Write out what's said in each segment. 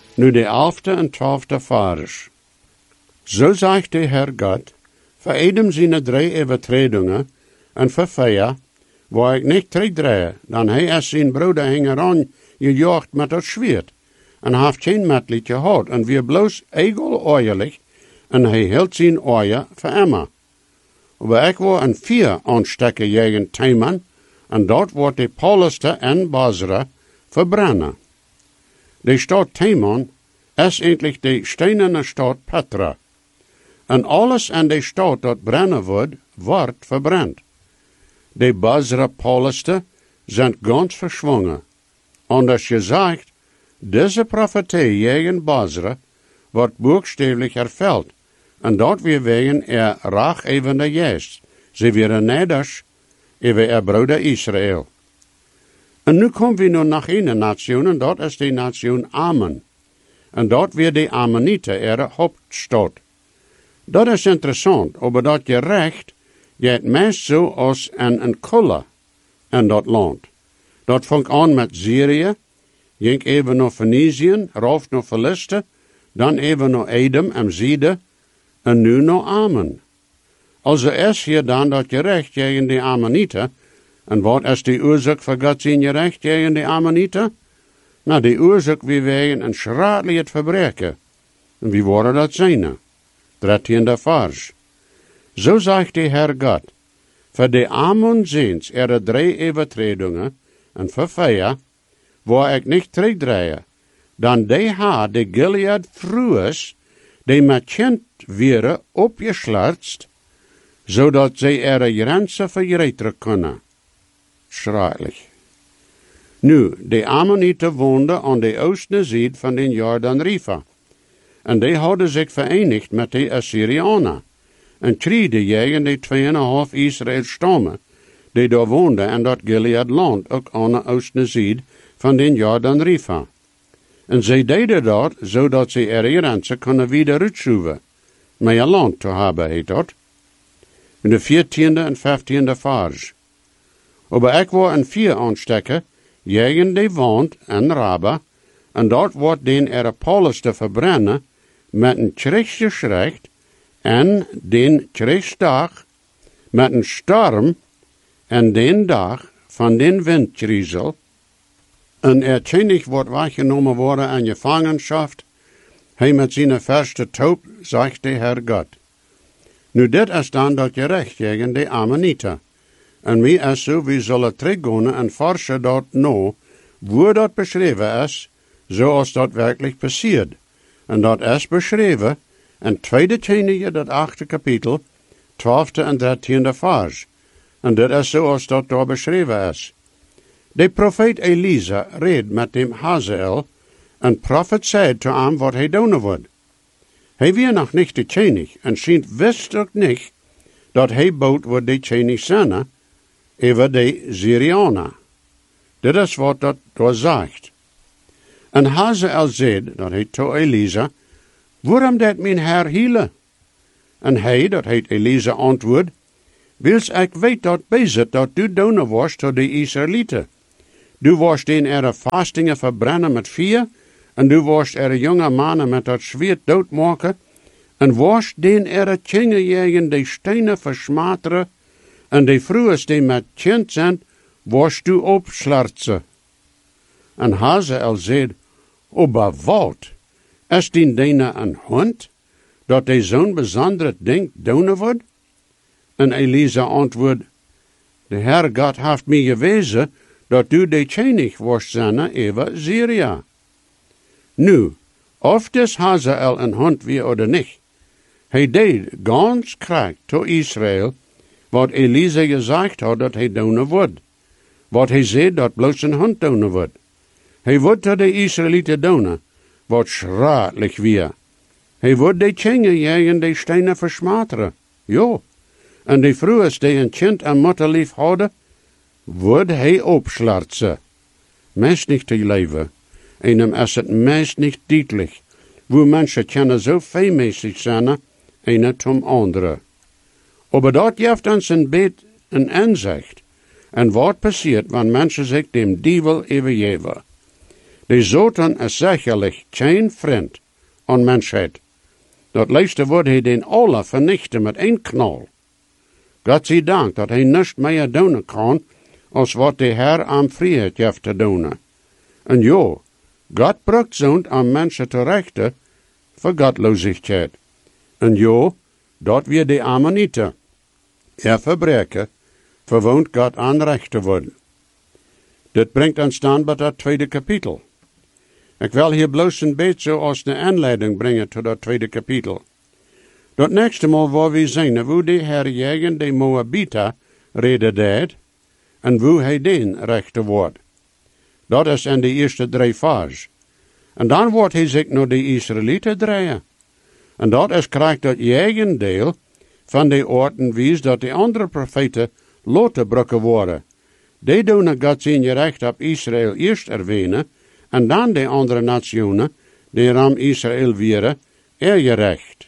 Nu de 11e en 12e vers. Zo zegt de Herr Gott, voor Edem zijn 3 overtredingen, en voor 4, waar ik niet terugdraai, dan hij als zijn broeder hingeran gejaagd met het zwaard, en heeft geen metlied gehad, en weer bloos egel oorlijk, en hij hield zijn oor voor immer. Maar ik word een 4 aanstekken tegen Teman, en dat wordt de Pauluste en Basra verbrennen. De stad Teman is eigenlijk de steinerne stad Petra. En alles in de stad dat brennen wordt verbrand. De Basra Pauluste zijn ganz verschwongen. Anders gezegd, deze profetie tegen Basra wordt buchstäblich erfüllt. En dat weer wegen raachevende Jeest. Ze weer nederig over broeder Israël. En nu komen we nog naar een nation, en dat is de nation Amen. En dat weer de Ammonieten, hoofdstad. Dat is interessant, maar dat gerecht gaat meest zo als een kulla in dat land. Dat vangt aan met Syrië, ging even naar Fenicië, rauf naar Philiste, dan even naar Edom en Zide, en nu naar Amen. Also is hier dan dat gerecht tegen de Ammonieten. En wat is de oorzaak voor God zijn gerecht tegen de Ammonieten? Nou, de oorzaak wie wegen een schradelijk verbreken. En wie worden dat zijn? 13e vers. Zo zegt de Herr God, voor de Ammonziens 3 overtredingen, en voor 4, waar ik niet terugdraai, dan de haar de Gilead vroeges, die met kind weer opgeslartst, zodat zij grenzen vergeten kunnen. Schrijnlijk. Nu, de Ammonieten woonden aan de oostenzijde van de Jordan River. En die hadden zich verenigd met de Assyrianen. En kriegden tegen de 2,5 Israël stammen, die daar woonden in dat Gilead land, ook aan de oostenzijde van de Jordan River. En zij deden dat, zodat ze grenzen kunnen weer uitzoeken. Meer land te hebben, heet dat. In de 14e en 15e vers. Maar ik word een 4 aanstekken, tegen de wand en Rabba, en dat wordt den Paulus te verbrennen, met een krijgsgeschrecht, en den krijgsdag, met een storm, en den dag van den windgriezel, en tjenig wordt weggenomen worden aan gevangenschap, hij met zijn verste toop, zegt de Herr God. Nu, dit is dan dat gerecht tegen de Ammonieten. En mij is zo, we zullen teruggaan en forschen dat nou, hoe dat beschreven is, zoals dat werkelijk passiert. En dat is beschreven in 2 Tjenige, dat 8e kapitel, 12e en 13e vers. En dit is zoals dat daar beschreven is. De profeet Elisa reed met dem Hazael, en profet zei te hem wat hij doen wordt. Hij weer nog niet de Tjenig, en schijnt wist ook niet, dat hij bood wordt de Tjenig zijn, over de Syrianen. Dit is wat dat daar zegt. En Hazael zei, dat heet to Elisa, waarom dat mijn Herr hielen? En hij, dat heet Elisa, antwoord, wils ik weet dat bezit dat du doen was tot de Israëlieten. Du was den vastingen verbrennen met 4, en du was jonge mannen met dat zwaard doodmaken, en was den tjingen tegen de stenen versmateren, en de vrouwen die met kind zijn, was du opslartsen. En Hazael zei, aber wat? Is die dene een hond, dat de zo'n bijzonder ding doen wordt? En Elisa antwoord, de Herr God heeft mij gewezen, dat du de tjenig was zijn over Syrië. Nu, of des Hazael een hond wie oder niet, hij deed ganz kracht to Israël, wat Elisa gezegd had dat hij doen wordt. Wat hij zei dat bloos een hond doen wordt. Hij wordt tot de Israëlieten doen, wat schradelijk weer. Hij wordt de tjingen tegen de stenen versmateren. Jo. En de vrouwen die een kind en moeder lief hadden, wordt hij opslartsen. Meest niet te leven. En hem is het meest niet duidelijk. Hoe mensen kunnen zo veelmäßig zijn, een tom andere. Maar dat geeft ons een beetje een inzicht. En wat passiert wanneer mensen zich dem dievel overgeven. De Satan is sicherlich geen vriend aan mensheid. Dat laatste wordt hij den alle vernichten met één knal. God zij dank dat hij niets meer doen kan, als wat de Heer aan vrijheid heeft te doen. En ja, God brukt zo'n aan mensen te rechten voor godloosheid. En ja, dat weer de Ammonieten. Verbreker, verwoont God aan recht te worden. Dit brengt ons dan bij dat tweede kapitel. Ik wil hier bloos een beetje als de aanleiding brengen tot dat tweede kapitel. Dat nächste mal waar we zien hoe de Heer jegen de Moabita reden deed, en hoe hij den rechter wordt. Dat is in de eerste 3 vers. En dan wordt hij zich naar de Israëlieten draaien. En dat is krijgt dat jegendeel van de orten wies dat de andere profeten laten brukken worden. Die doen God zijn recht op Israël eerst erwähnen, en dan de andere nationen, die ram Israël wieren, gerecht.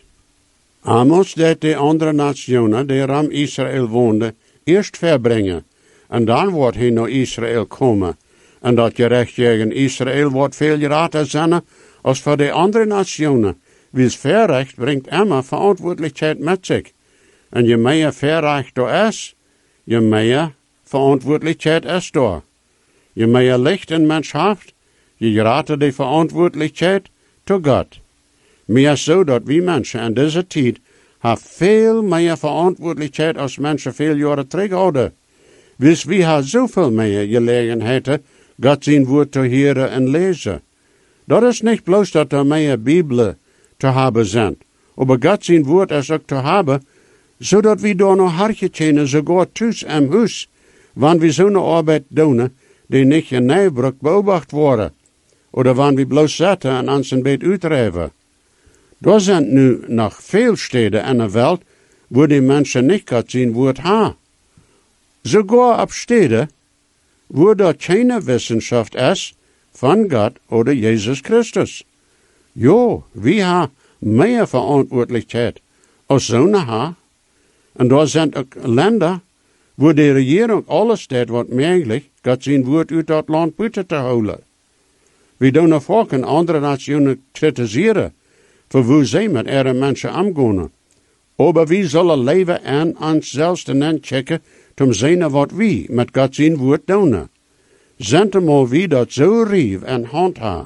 Amos deed de andere nationen, die ram Israël woonden, eerst verbrengen, en dan wordt hij naar Israël komen. En dat gerecht tegen Israël wordt veel later zijn als voor de andere nationen. Wie's verrecht brengt immer verantwoordelijkheid met zich. En je meer verrecht er is, je meer verantwoordelijkheid is er. Je meer licht in mens heeft, je raten de verantwoordelijkheid tot God. Meer zo dat wie mensen in deze tijd veel meer verantwoordelijkheid als mensen veel jaren terug hadden. Wist wie ha zoveel meer gelegenheden God zijn woord te horen en lezen. Dat is niet bloos dat er meer Bibelen te hebben zijn. Maar God zijn woord is ook te hebben, zodat we door een hartje tjenen, sogar thuis en huis, wanneer we zo'n arbeid doen, die niet in Nijbrug beobacht worden, of wanneer we bloos zetten en ons een beetje uitdrijven. Er zijn nu nog veel steden in de wereld, waar die mensen niet God zijn woord hebben. Sogar op steden, waar dat geen wetenschap is van God oder Jezus Christus. Jo, wie ha meer verantwoordelijkheid als zo'n ha. En daar zijn ook landen, waar de regering alles deed wat mogelijk, God zijn woord uit dat land buiten te houden. We doen vaak in andere nationen kritiseren, voor hoe zij met ihre mensen omgaan. Maar we zullen leven en ons zelfs te checken, om zien wat we met God zijn woord doen. Zentemal wie dat zo rief en handha.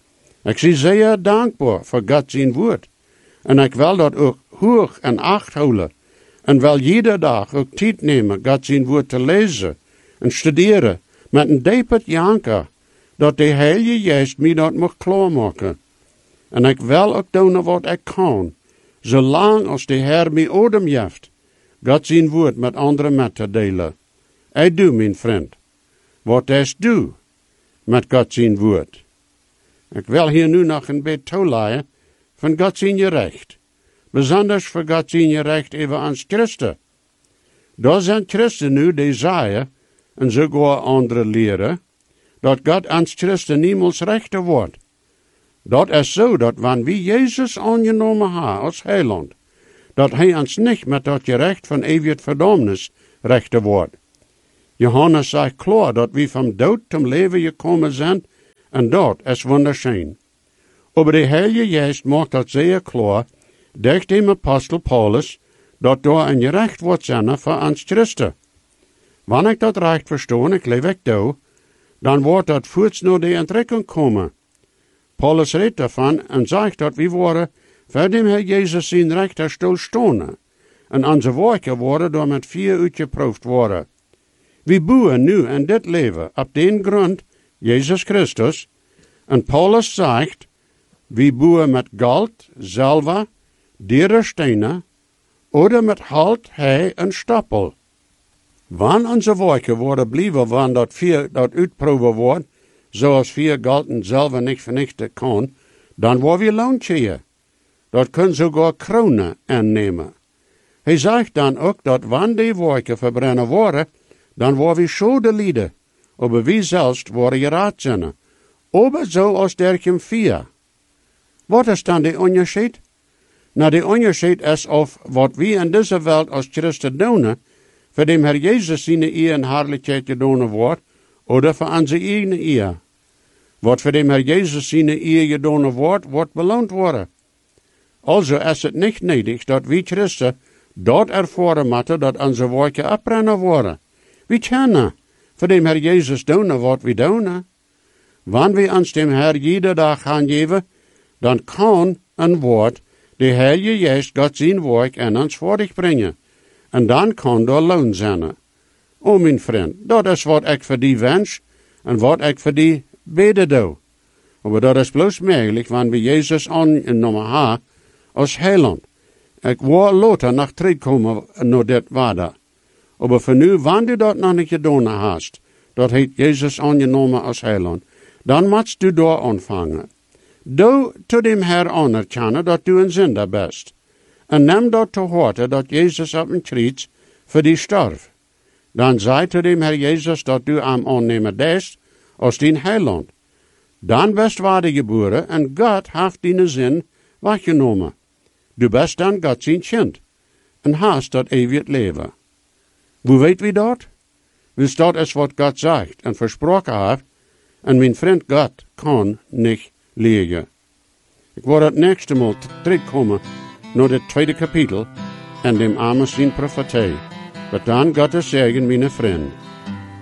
Ik zie zeer dankbaar voor God zijn woord. En ik wil dat ook hoog en acht houden. En wil iedere dag ook tijd nemen God zijn woord te lezen en studeren met een diepet janker, dat de Heilige Geest mij dat mag klaarmaken. En ik wil ook doen wat ik kan, zolang als de Heer mij odem geeft, God zijn woord met anderen met te delen. Ik doe, mijn vriend, wat is doe met God zijn woord. Ik wil hier nu nog een beetje toeleien van God zijn recht. Besonders voor God zijn recht even aan Christen. Daar zijn Christen nu die zeggen, en sogar andere leren, dat God ans Christen niemals rechter wordt. Dat is zo dat wanneer we Jezus aangenomen hebben als heiland, dat hij ons niet met dat recht van eeuwig verdommnis rechter wordt. Johannes zegt klaar dat we van dood zum leven gekomen zijn, en dat is wunderschön. Aber de Heilige Geest maakt dat zeer klaar, durch dem Apostel Paulus, dat daar een recht wordt zijn voor ons Christen. Wanneer ik dat recht verstoon, ik leef ik daar, dan wordt dat voorts naar de entrekking komen. Paulus redt daarvan en zegt dat we worden voor dem Herr Jezus zijn rechterstoel stonen, en onze werken worden door met 4 uitgeproefd worden. We boeren nu in dit leven op den grond Jezus Christus, en Paulus zegt, we boeren met goud, zilver, dure stenen, oder met hout, hei en stoppel. Wanneer onze werken worden blijven, wanneer dat 4 dat uitproeven wordt, zoals 4 goud en zilver niet vernichten kan, dan worden we loontje. Dat kunnen sogar kronen aannemen. Hij zegt dan ook dat wanneer die werken verbrennen worden, dan worden we schade lijden, aber wie zelfs worden geraad zijn. Aber zo als dergelijke 4. Wat is dan de onderscheid? Nou, de onderscheid is of wat we in deze wereld als Christen doen, voor dem Herr Jezus zijn eer en heerlijkheid gedaan wordt, oder voor onze eigen eer. wat voor dem Herr Jezus zijn eer gedaan wordt, wordt beloond worden. Also is het niet nötig dat wij Christen dort ervaren moeten dat onze werken afbrennen worden. We kennen voor dem Herr Jezus doen wat we doen. Wanneer we ons dem Herr jede dag gaan geven, dan kan een woord de Heilige Geest God zijn werk en ons voordig brengen. En dan kan er loon zijn. O mijn vriend, dat is wat ik voor die wens en wat ik voor die beden doe. Maar dat is bloos mogelijk wanneer we Jezus aannemen hebben als heiland. Ik wil later nog terugkomen naar dit waarde. Maar voor nu, wanneer du dat nog niet gedaan hast, dat heeft Jezus aangenomen als heiland, dan moet du daar aanvangen. Du te dem Herr anerkennen dat du een zinder bent. En neem dat te horen dat Jezus op een kruis voor die starf. Dan zei te dem Herr Jezus dat du hem aannemen des als dien heiland. Dan best geboren en God heeft die zin weggenomen. Du best dan God zijn kind en hast dat eeuwig leven. Hoe weet wie dat? Dus dat is wat God zegt en versproken heeft en mijn vriend God kan niet liegen. Ik word het nächste Mal terugkomen naar het tweede kapitel en dem Amos zijn profetie. But dan Gottes Segen, mijn vriend.